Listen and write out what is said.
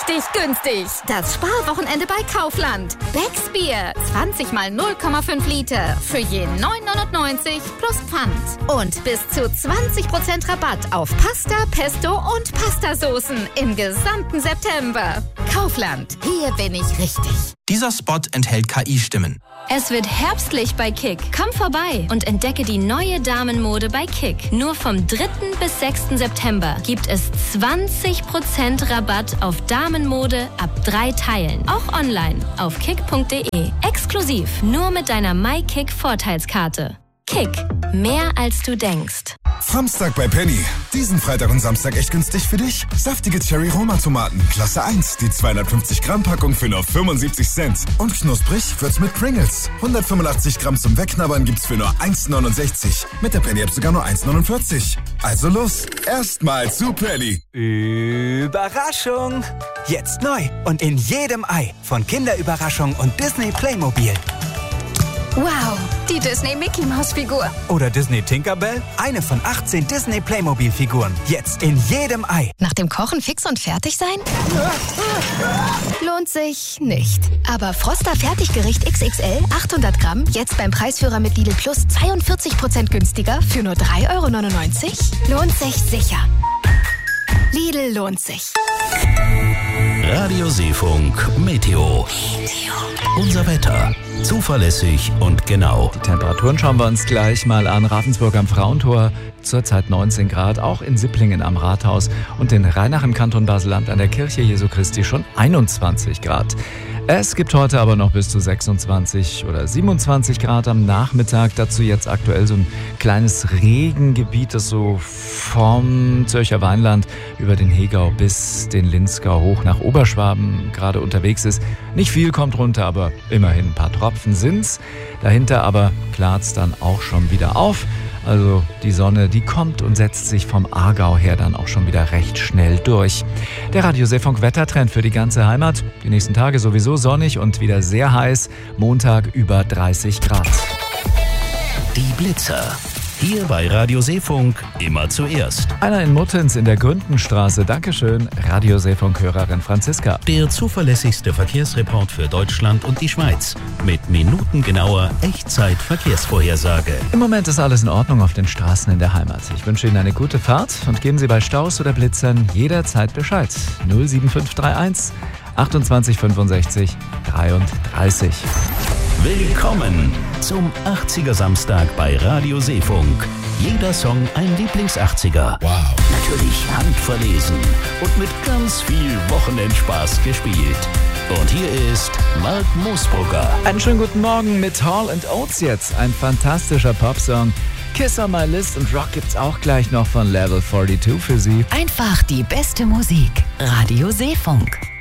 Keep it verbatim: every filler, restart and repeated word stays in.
richtig günstig. Das Sparwochenende bei Kaufland. Becks Bier, zwanzig mal null Komma fünf Liter für je neun neunundneunzig plus Pfand. Und bis zu zwanzig Prozent Rabatt auf Pasta, Pesto und Pastasoßen im gesamten September. Kaufland, hier bin ich richtig. Dieser Spot enthält K I-Stimmen. Es wird herbstlich bei Kick. Komm vorbei und entdecke die neue Damenmode bei Kick. Nur vom dritten bis sechsten September gibt es zwanzig Prozent Rabatt auf Damenmode ab drei Teilen. Auch online auf kick punkt de. Exklusiv nur mit deiner MyKick-Vorteilskarte. Kick. Mehr als du denkst. Samstag bei Penny. Diesen Freitag und Samstag echt günstig für dich. Saftige Cherry-Roma-Tomaten, Klasse eins. Die zweihundertfünfzig Gramm Packung für nur fünfundsiebzig Cent. Und knusprig wird's mit Pringles. hundertfünfundachtzig Gramm zum Wegknabbern gibt's für nur eins neunundsechzig. Mit der Penny-App sogar nur eins neunundvierzig. Also los, erstmal zu Penny. Überraschung! Jetzt neu und in jedem Ei von Kinderüberraschung und Disney Playmobil. Wow, die Disney-Mickey-Maus-Figur. Oder Disney Tinkerbell. Eine von achtzehn Disney Playmobil-Figuren. Jetzt in jedem Ei. Nach dem Kochen fix und fertig sein? Lohnt sich nicht. Aber Froster Fertiggericht X X L, achthundert Gramm, jetzt beim Preisführer mit Lidl Plus zweiundvierzig Prozent günstiger für nur drei Euro neunundneunzig? Lohnt sich sicher. Lidl lohnt sich. Radio Seefunk Meteo. Unser Wetter. Zuverlässig und genau. Die Temperaturen schauen wir uns gleich mal an. Ravensburg am Frauentor, zurzeit neunzehn Grad. Auch in Sipplingen am Rathaus und in Rheinach im Kanton Basel-Land an der Kirche Jesu Christi schon einundzwanzig Grad. Es gibt heute aber noch bis zu sechsundzwanzig oder siebenundzwanzig Grad am Nachmittag. Dazu jetzt aktuell so ein kleines Regengebiet, das so vom Zürcher Weinland über den Hegau bis den Linzgau hoch nach Oberschwaben gerade unterwegs ist. Nicht viel kommt runter, aber immerhin ein paar Tropfen sind's. Dahinter aber klart's dann auch schon wieder auf. Also die Sonne, die kommt und setzt sich vom Aargau her dann auch schon wieder recht schnell durch. Der Radio Seefunk Wettertrend für die ganze Heimat. Die nächsten Tage sowieso sonnig und wieder sehr heiß. Montag über dreißig Grad. Die Blitzer. Hier bei Radio Seefunk immer zuerst. Einer in Muttens in der Gründenstraße. Dankeschön, Radio Seefunk-Hörerin Franziska. Der zuverlässigste Verkehrsreport für Deutschland und die Schweiz. Mit minutengenauer Echtzeit-Verkehrsvorhersage. Im Moment ist alles in Ordnung auf den Straßen in der Heimat. Ich wünsche Ihnen eine gute Fahrt und geben Sie bei Staus oder Blitzern jederzeit Bescheid. null sieben fünf drei eins achtundzwanzig fünfundsechzig dreiunddreißig. Willkommen zum achtziger Samstag bei Radio Seefunk. Jeder Song ein Lieblings-achtziger. Wow. Natürlich handverlesen und mit ganz viel Wochenendspaß gespielt. Und hier ist Mark Moosbrugger. Einen schönen guten Morgen mit Hall and Oates jetzt. Ein fantastischer Popsong. Kiss on My List und Rock gibt's auch gleich noch von Level zweiundvierzig für Sie. Einfach die beste Musik. Radio Seefunk.